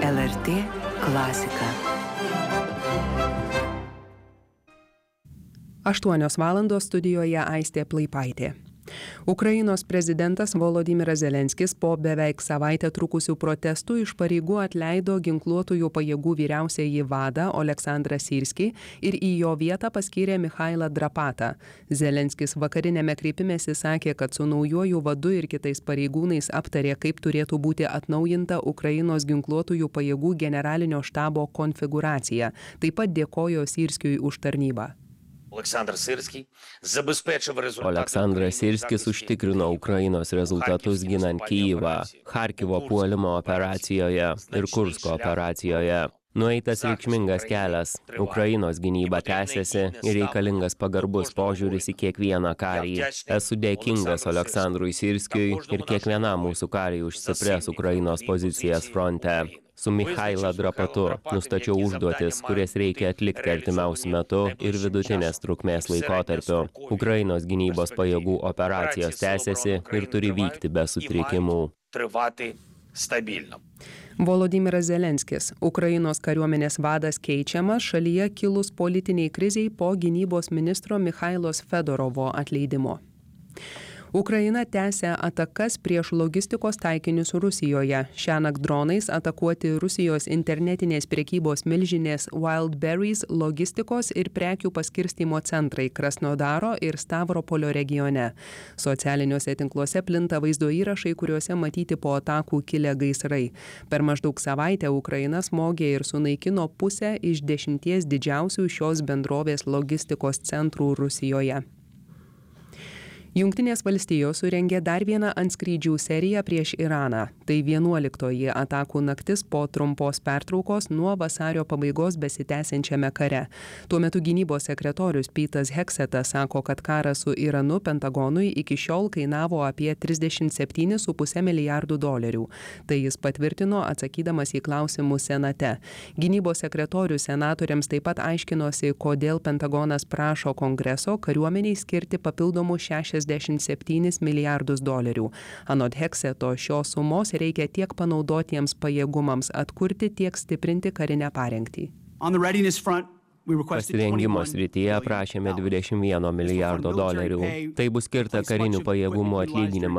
LRT klasika. 8 valandos studijoje Aistė Plaipaitė. Ukrainos prezidentas Volodymyras Zelenskis po beveik savaitę trukusių protestų iš pareigų atleido ginkluotųjų pajėgų vyriausiąjį vadą Oleksandrą Syrskį ir į jo vietą paskyrė Michailą Drapatą. Zelenskis vakariniame kreipimėsi sakė, kad su naujuoju vadu ir kitais pareigūnais aptarė, kaip turėtų būti atnaujinta Ukrainos ginkluotųjų pajėgų generalinio štabo konfiguracija. Taip pat dėkojo Syrskiui už tarnybą. Oleksandras Syrskis užtikrino Ukrainos rezultatus ginant Kyjivą, Charkivo puolimo operacijoje ir Kursko operacijoje. Nueitas reikšmingas kelias. Ukrainos gynyba tęsiasi ir reikalingas pagarbus požiūris į kiekvieną karį. Esu dėkingas Oleksandrui Syrskiui ir kiekvienam mūsų kariui už stiprias Ukrainos pozicijas fronte. Su Michaila Drapatu nustačiau užduotis, kurias reikia atlikti artimiausiu metu ir vidutinės trukmės laikotarpiu. Ukrainos gynybos pajėgų operacijos tęsiasi ir turi vykti be sutrikimų. Volodymyras Zelenskis. Ukrainos kariuomenės vadas keičiamas šalyje kilus politiniai kriziai po gynybos ministro Michailos Fedorovo atleidimo. Ukraina tęsia atakas prieš logistikos taikinius Rusijoje. Šiąnakt dronais atakuoti Rusijos internetinės prekybos milžinės Wildberries logistikos ir prekių paskirstymo centrai Krasnodaro ir Stavropolio regione. Socialiniuose tinkluose plinta vaizdo įrašai, kuriuose matyti po atakų kilę gaisrai. Per maždaug savaitę Ukraina smogė ir sunaikino pusę iš 10 didžiausių šios bendrovės logistikos centrų Rusijoje. Jungtinės valstijos surengė dar vieną antskrydžių seriją prieš Iraną. Tai 11-oji atakų naktis po trumpos pertraukos nuo vasario pabaigos besitęsiančiame kare. Tuo metu gynybos sekretorius Petas Heksetas sako, kad karas su Iranu Pentagonui iki šiol kainavo apie $37,5 milijardų. Tai jis patvirtino atsakydamas į klausimus Senate. Gynybos sekretorius senatoriams taip pat aiškinosi, kodėl Pentagonas prašo Kongreso kariuomeniai skirti papildomų $67 milijardus. Anot Hekseto, šios sumos reikia tiek panaudotiems pajėgumams atkurti, tiek stiprinti karinę parengtį. Pasirengimo srityje prašėme $21 milijardo. Tai bus skirta karinių pajėgumų atlyginimą